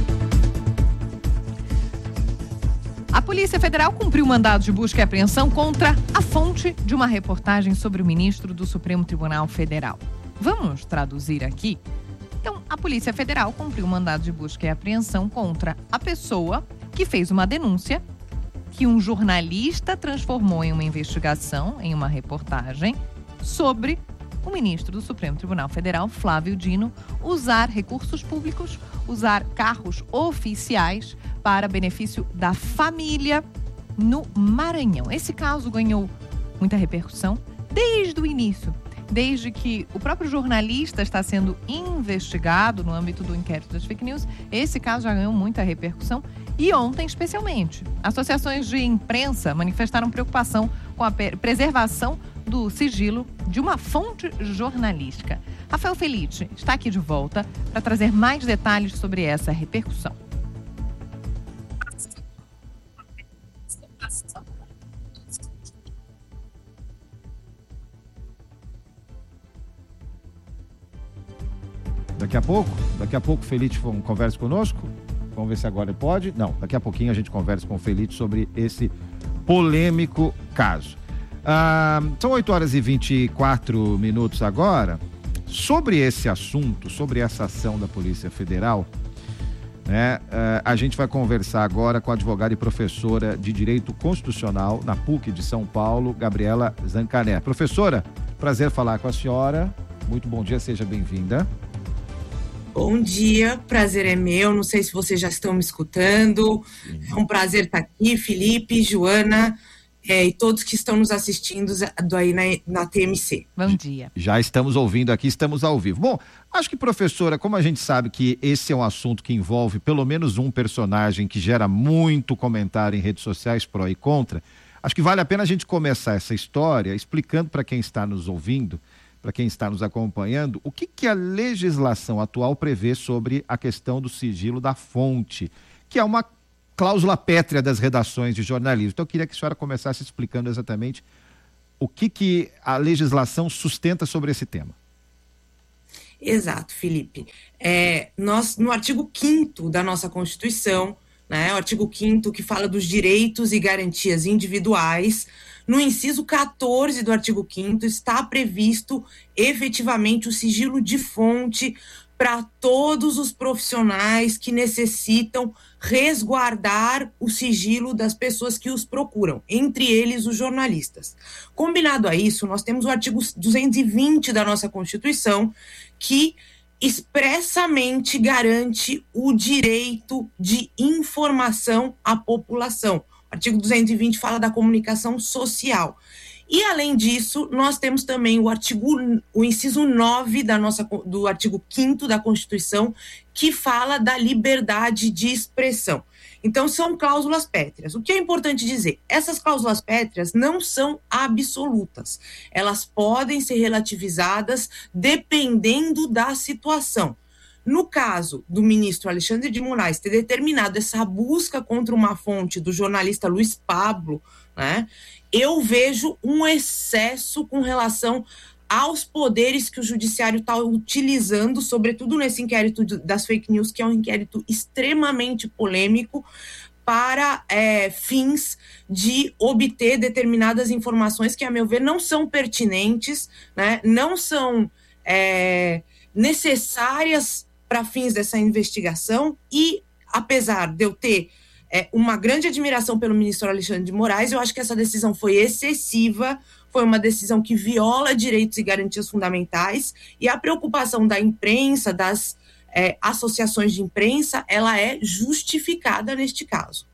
A Polícia Federal cumpriu mandado de busca e apreensão contra a fonte de uma reportagem sobre o ministro do Supremo Tribunal Federal. Vamos traduzir aqui? Então, a Polícia Federal cumpriu mandado de busca e apreensão contra a pessoa que fez uma denúncia que um jornalista transformou em uma investigação, em uma reportagem, sobre o ministro do Supremo Tribunal Federal, Flávio Dino, usar recursos públicos, usar carros oficiais para benefício da família no Maranhão. Esse caso ganhou muita repercussão desde o início, desde que o próprio jornalista está sendo investigado no âmbito do inquérito das fake news. Esse caso já ganhou muita repercussão e ontem, especialmente, associações de imprensa manifestaram preocupação com a preservação do sigilo de uma fonte jornalística. Rafael Felice está aqui de volta para trazer mais detalhes sobre essa repercussão. Daqui a pouco, daqui a pouco o Felice conversa conosco. Vamos ver se agora ele pode. Não, daqui a pouquinho a gente conversa com o Felice sobre esse polêmico caso. Ah, são oito horas e vinte e quatro minutos agora. Sobre esse assunto, sobre essa ação da Polícia Federal, né, ah, a gente vai conversar agora com a advogada e professora de Direito Constitucional na P U C de São Paulo, Gabriela Zancaner. Professora, prazer falar com a senhora. Muito bom dia, seja bem-vinda. Bom dia, prazer é meu, não sei se vocês já estão me escutando. Sim. É um prazer estar aqui, Felipe, Joana. é, e todos que estão nos assistindo aí na, na T M C. Bom dia. Já estamos ouvindo aqui, estamos ao vivo. Bom, acho que, professora, como a gente sabe que esse é um assunto que envolve pelo menos um personagem que gera muito comentário em redes sociais pró e contra, acho que vale a pena a gente começar essa história explicando para quem está nos ouvindo, para quem está nos acompanhando, o que, que a legislação atual prevê sobre a questão do sigilo da fonte, que é uma cláusula pétrea das redações de jornalismo. Então eu queria que a senhora começasse explicando exatamente o que, que a legislação sustenta sobre esse tema. Exato, Felipe. É, nós, no artigo quinto da nossa Constituição, né, o artigo quinto que fala dos direitos e garantias individuais, no inciso quatorze do artigo quinto está previsto efetivamente o sigilo de fonte para todos os profissionais que necessitam resguardar o sigilo das pessoas que os procuram, entre eles os jornalistas. Combinado a isso, nós temos o artigo duzentos e vinte da nossa Constituição, que expressamente garante o direito de informação à população. O artigo duzentos e vinte fala da comunicação social. E, além disso, nós temos também o artigo, o inciso nove da nossa, do artigo quinto da Constituição, que fala da liberdade de expressão. Então, são cláusulas pétreas. O que é importante dizer? Essas cláusulas pétreas não são absolutas. Elas podem ser relativizadas dependendo da situação. No caso do ministro Alexandre de Moraes ter determinado essa busca contra uma fonte do jornalista Luiz Pablo, né, eu vejo um excesso com relação aos poderes que o judiciário está utilizando, sobretudo nesse inquérito das fake news, que é um inquérito extremamente polêmico, para é, fins de obter determinadas informações que, a meu ver, não são pertinentes, né, não são é, necessárias para fins dessa investigação. E, apesar de eu ter é, uma grande admiração pelo ministro Alexandre de Moraes, eu acho que essa decisão foi excessiva, foi uma decisão que viola direitos e garantias fundamentais, e a preocupação da imprensa, das é, associações de imprensa, ela é justificada neste caso.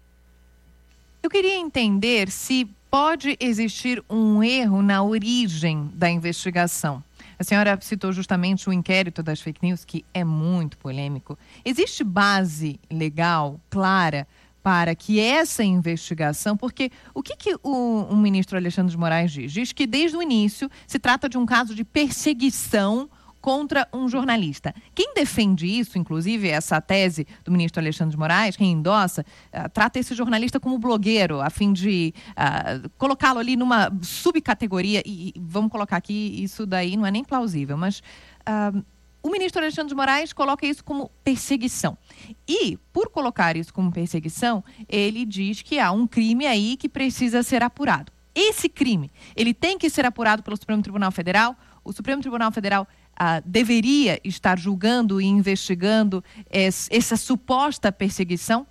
Eu queria entender se pode existir um erro na origem da investigação. A senhora citou justamente o inquérito das fake news, que é muito polêmico. Existe base legal, clara, para que essa investigação, porque o que, que o, o ministro Alexandre de Moraes diz? Diz que desde o início se trata de um caso de perseguição contra um jornalista. Quem defende isso, inclusive essa tese do ministro Alexandre de Moraes, quem endossa, uh, trata esse jornalista como blogueiro, a fim de uh, colocá-lo ali numa subcategoria, e, e vamos colocar aqui, isso daí não é nem plausível, mas uh, o ministro Alexandre de Moraes coloca isso como perseguição. E, por colocar isso como perseguição, ele diz que há um crime aí que precisa ser apurado. Esse crime, ele tem que ser apurado pelo Supremo Tribunal Federal. O Supremo Tribunal Federal ah, deveria estar julgando e investigando es, essa suposta perseguição?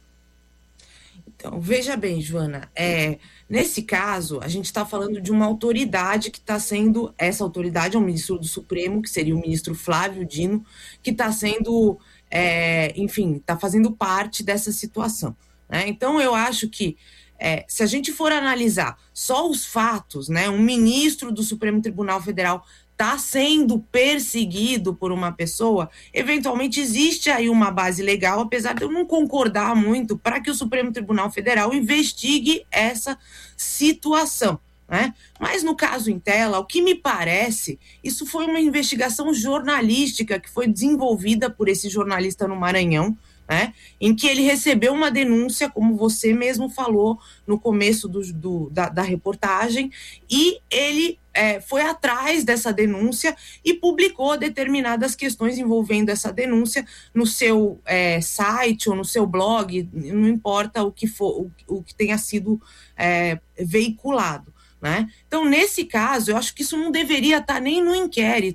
Então, veja bem, Joana, é, nesse caso, a gente está falando de uma autoridade que está sendo, essa autoridade é o ministro do Supremo, que seria o ministro Flávio Dino, que está sendo, é, enfim, está fazendo parte dessa situação, né? Então, eu acho que, é, se a gente for analisar só os fatos, né, um ministro do Supremo Tribunal Federal está sendo perseguido por uma pessoa, eventualmente existe aí uma base legal, apesar de eu não concordar muito, para que o Supremo Tribunal Federal investigue essa situação, né? Mas no caso em tela, o que me parece, isso foi uma investigação jornalística que foi desenvolvida por esse jornalista no Maranhão, né, em que ele recebeu uma denúncia, como você mesmo falou no começo do, do, da, da reportagem, e ele é, foi atrás dessa denúncia e publicou determinadas questões envolvendo essa denúncia no seu é, site ou no seu blog, não importa o que, for, o, o que tenha sido é, veiculado, né? Então, nesse caso, eu acho que isso não deveria estar nem no inquérito,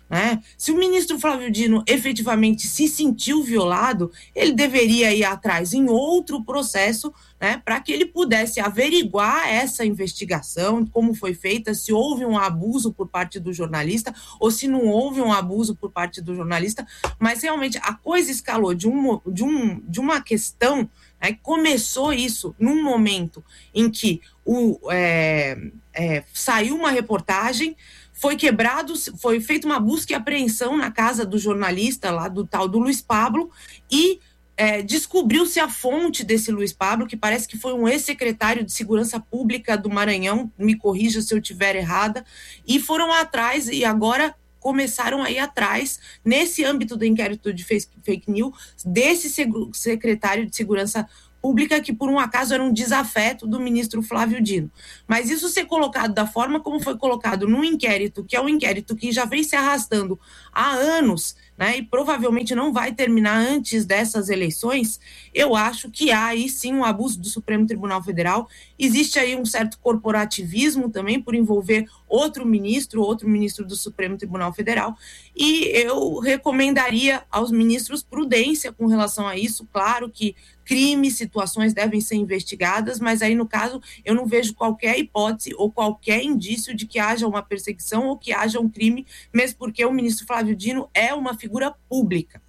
né? Se o ministro Flávio Dino efetivamente se sentiu violado, ele deveria ir atrás em outro processo, né, para que ele pudesse averiguar essa investigação, como foi feita, se houve um abuso por parte do jornalista ou se não houve um abuso por parte do jornalista, mas realmente a coisa escalou de, um, de, um, de uma questão, né, começou isso num momento em que o, é, é, saiu uma reportagem, foi quebrado, foi feita uma busca e apreensão na casa do jornalista lá, do tal do Luiz Pablo, e É, descobriu-se a fonte desse Luiz Pablo, que parece que foi um ex-secretário de Segurança Pública do Maranhão, me corrija se eu estiver errada, e foram atrás, e agora começaram a ir atrás, nesse âmbito do inquérito de fake news, desse secretário de Segurança Pública, que por um acaso era um desafeto do ministro Flávio Dino. Mas isso ser colocado da forma como foi colocado no inquérito, que é um inquérito que já vem se arrastando há anos, né, e provavelmente não vai terminar antes dessas eleições, eu acho que há aí sim um abuso do Supremo Tribunal Federal. Existe aí um certo corporativismo também por envolver outro ministro, outro ministro do Supremo Tribunal Federal, e eu recomendaria aos ministros prudência com relação a isso. Claro que crimes, situações devem ser investigadas, mas aí no caso eu não vejo qualquer hipótese ou qualquer indício de que haja uma perseguição ou que haja um crime, mesmo porque o ministro Flávio Dino é uma figura pública.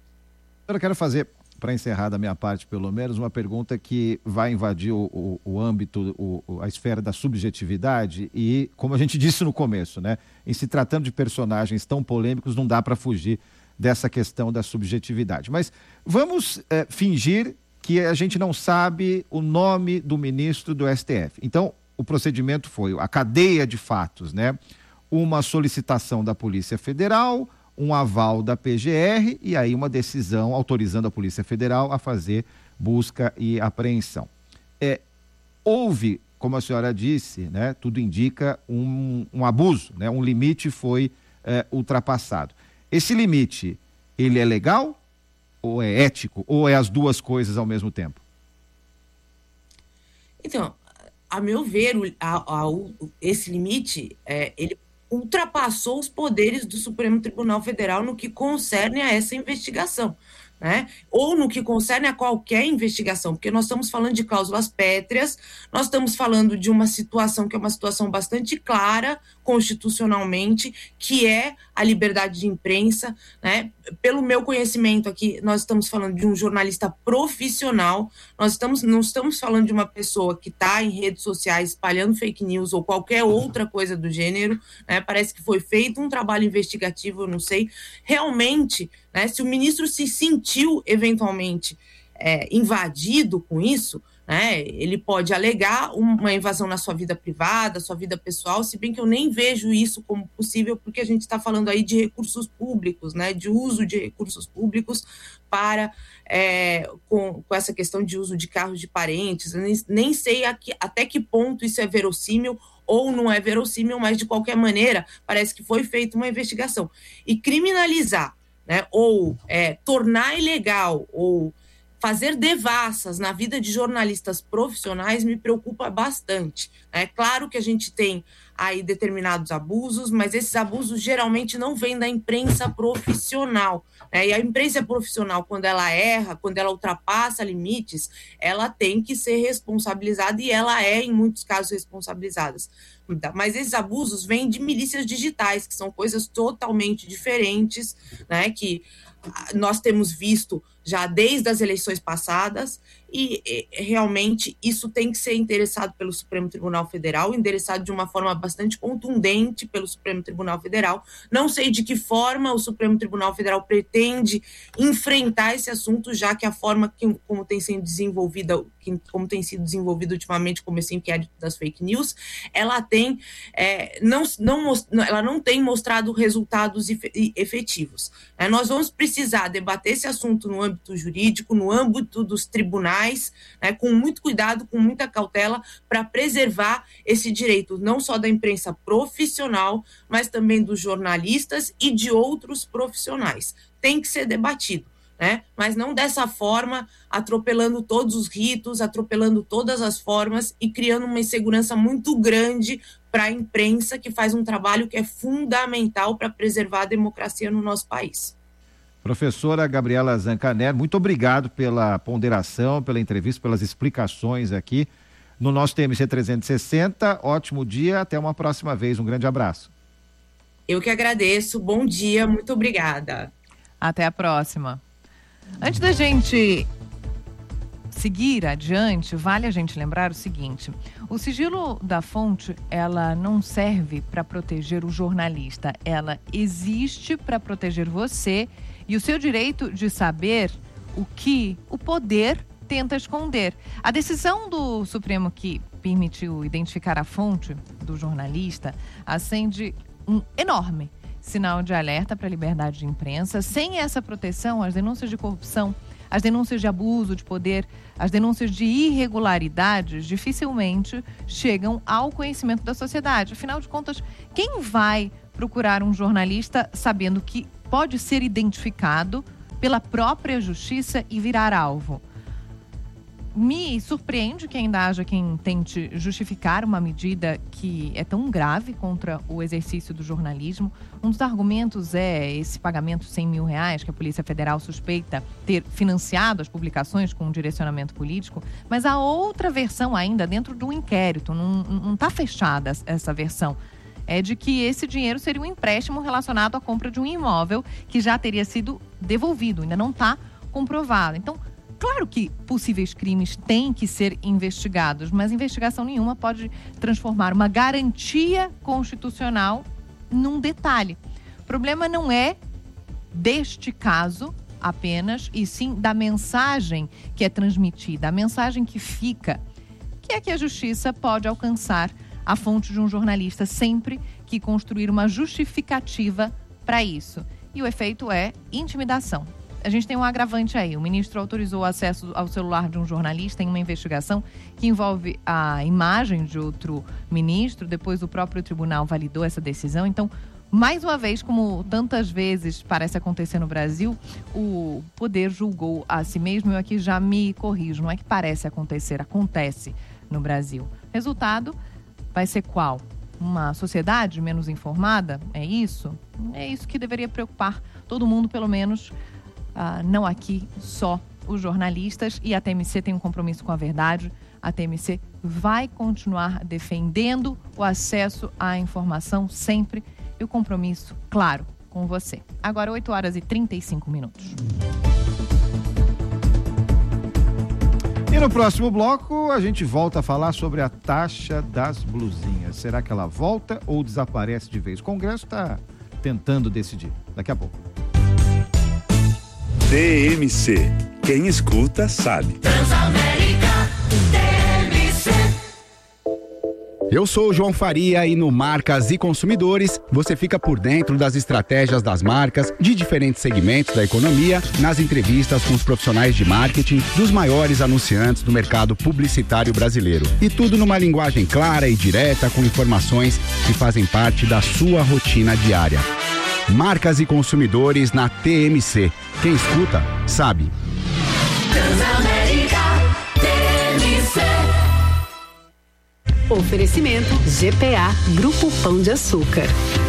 Eu quero fazer, para encerrar da minha parte pelo menos, uma pergunta que vai invadir o, o, o âmbito, o, a esfera da subjetividade e, como a gente disse no começo, né, em se tratando de personagens tão polêmicos, não dá para fugir dessa questão da subjetividade. Mas vamos é, fingir que a gente não sabe o nome do ministro do S T F. Então, o procedimento foi a cadeia de fatos, né? Uma solicitação da Polícia Federal, um aval da P G R e aí uma decisão autorizando a Polícia Federal a fazer busca e apreensão. É, houve, como a senhora disse, né, tudo indica um, um abuso, né, um limite foi é, ultrapassado. Esse limite, ele é legal ou é ético ou é as duas coisas ao mesmo tempo? Então, a meu ver, o, a, a, o, esse limite, é, ele ultrapassou os poderes do Supremo Tribunal Federal no que concerne a essa investigação, né? Ou no que concerne a qualquer investigação, porque nós estamos falando de cláusulas pétreas, nós estamos falando de uma situação que é uma situação bastante clara constitucionalmente, que é a liberdade de imprensa, né? Pelo meu conhecimento aqui, nós estamos falando de um jornalista profissional, nós estamos, não estamos falando de uma pessoa que está em redes sociais espalhando fake news ou qualquer outra coisa do gênero, né? Parece que foi feito um trabalho investigativo, eu não sei, realmente, né, se o ministro se sentiu eventualmente é, invadido com isso, né, ele pode alegar uma invasão na sua vida privada, sua vida pessoal, se bem que eu nem vejo isso como possível, porque a gente está falando aí de recursos públicos, né, de uso de recursos públicos para, é, com, com essa questão de uso de carros de parentes. Eu nem, nem sei aqui, até que ponto isso é verossímil ou não é verossímil, mas de qualquer maneira parece que foi feita uma investigação. E criminalizar, né, ou é, tornar ilegal ou fazer devassas na vida de jornalistas profissionais me preocupa bastante. É claro que a gente tem aí determinados abusos, mas esses abusos geralmente não vêm da imprensa profissional, né? E a imprensa profissional, quando ela erra, quando ela ultrapassa limites, ela tem que ser responsabilizada e ela é, em muitos casos, responsabilizada. Mas esses abusos vêm de milícias digitais, que são coisas totalmente diferentes, né? Que nós temos visto já desde as eleições passadas, e, e realmente isso tem que ser endereçado pelo Supremo Tribunal Federal, endereçado de uma forma bastante contundente pelo Supremo Tribunal Federal. Não sei de que forma o Supremo Tribunal Federal pretende enfrentar esse assunto, já que a forma que, como tem sido desenvolvida, que, como tem sido desenvolvido ultimamente, como esse inquérito das fake news, ela tem, é, não, não, ela não tem mostrado resultados efetivos. É, nós vamos precisar debater esse assunto no âmbito jurídico, no âmbito dos tribunais, né, com muito cuidado, com muita cautela, para preservar esse direito não só da imprensa profissional, mas também dos jornalistas e de outros profissionais. Tem que ser debatido, né? Mas não dessa forma, atropelando todos os ritos, atropelando todas as formas e criando uma insegurança muito grande para a imprensa, que faz um trabalho que é fundamental para preservar a democracia no nosso país. Professora Gabriela Zancanelli, muito obrigado pela ponderação, pela entrevista, pelas explicações aqui no nosso T M C trezentos e sessenta. Ótimo dia, até uma próxima vez. Um grande abraço. Eu que agradeço, bom dia, muito obrigada. Até a próxima. Antes da gente seguir adiante, vale a gente lembrar o seguinte: o sigilo da fonte, ela não serve para proteger o jornalista, ela existe para proteger você e o seu direito de saber o que o poder tenta esconder. A decisão do Supremo que permitiu identificar a fonte do jornalista acende um enorme sinal de alerta para a liberdade de imprensa. Sem essa proteção, as denúncias de corrupção, as denúncias de abuso de poder, as denúncias de irregularidades dificilmente chegam ao conhecimento da sociedade. Afinal de contas, quem vai procurar um jornalista sabendo que pode ser identificado pela própria justiça e virar alvo? Me surpreende que ainda haja quem tente justificar uma medida que é tão grave contra o exercício do jornalismo. Um dos argumentos é esse pagamento de cem mil reais que a Polícia Federal suspeita ter financiado as publicações com um direcionamento político, mas há outra versão ainda dentro do inquérito, não está fechada essa versão. É de que esse dinheiro seria um empréstimo relacionado à compra de um imóvel que já teria sido devolvido, ainda não está comprovado. Então, claro que possíveis crimes têm que ser investigados, mas investigação nenhuma pode transformar uma garantia constitucional num detalhe. O problema não é deste caso apenas, e sim da mensagem que é transmitida, a mensagem que fica, que é que a justiça pode alcançar a fonte de um jornalista sempre que construir uma justificativa para isso. E o efeito é intimidação. A gente tem um agravante aí. O ministro autorizou o acesso ao celular de um jornalista em uma investigação que envolve a imagem de outro ministro. Depois o próprio tribunal validou essa decisão. Então, mais uma vez, como tantas vezes parece acontecer no Brasil, o poder julgou a si mesmo. Eu aqui já me corrijo. Não é que parece acontecer, acontece no Brasil. Resultado vai ser qual? Uma sociedade menos informada? É isso? É isso que deveria preocupar todo mundo, pelo menos. Uh, não aqui, só os jornalistas, e a T M C tem um compromisso com a verdade. A T M C vai continuar defendendo o acesso à informação sempre, e o compromisso, claro, com você. Agora, oito horas e trinta e cinco minutos. E no próximo bloco, a gente volta a falar sobre a taxa das blusinhas. Será que ela volta ou desaparece de vez? O Congresso está tentando decidir. Daqui a pouco. T M C. Quem escuta sabe. Transamérica T M C. Eu sou o João Faria e no Marcas e Consumidores você fica por dentro das estratégias das marcas de diferentes segmentos da economia, nas entrevistas com os profissionais de marketing dos maiores anunciantes do mercado publicitário brasileiro. E tudo numa linguagem clara e direta, com informações que fazem parte da sua rotina diária. Marcas e Consumidores na T M C. Quem escuta, sabe. Transamérica T M C. Oferecimento G P A, Grupo Pão de Açúcar.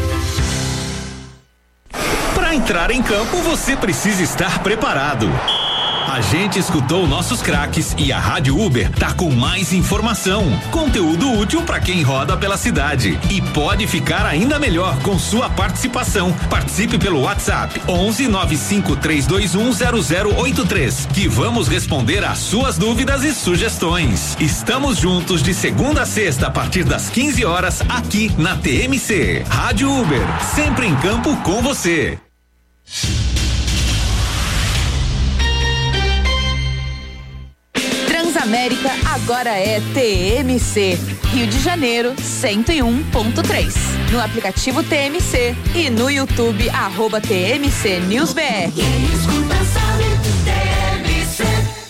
Para entrar em campo, você precisa estar preparado. A gente escutou nossos craques e a Rádio Uber tá com mais informação, conteúdo útil para quem roda pela cidade, e pode ficar ainda melhor com sua participação. Participe pelo WhatsApp onze nove cinco três dois um zero zero oito três, que vamos responder às suas dúvidas e sugestões. Estamos juntos de segunda a sexta a partir das quinze horas aqui na T M C. Rádio Uber, sempre em campo com você. Transamérica agora é T M C. Rio de Janeiro, cento e um ponto três. No aplicativo T M C e no YouTube, arroba T M C News B R. Quem escuta sabe, T M C.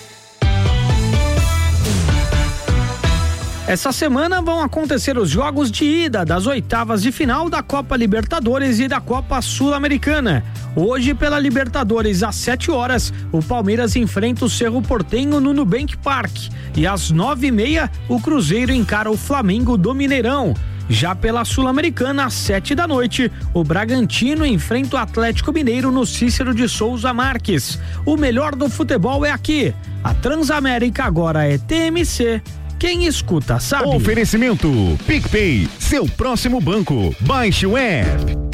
Essa semana vão acontecer os jogos de ida das oitavas de final da Copa Libertadores e da Copa Sul-Americana. Hoje, pela Libertadores, às sete horas, o Palmeiras enfrenta o Cerro Porteño no Nubank Park. E às nove e meia, o Cruzeiro encara o Flamengo do Mineirão. Já pela Sul-Americana, às sete da noite, o Bragantino enfrenta o Atlético Mineiro no Cícero de Souza Marques. O melhor do futebol é aqui. A Transamérica agora é T M C. Quem escuta sabe. Oferecimento PicPay, seu próximo banco. Baixe o app.